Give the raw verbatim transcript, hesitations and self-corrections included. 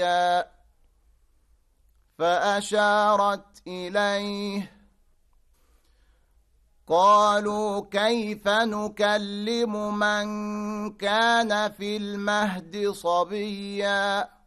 فأشارت إليه. قالوا كيف نكلم من كان في المهد صبيا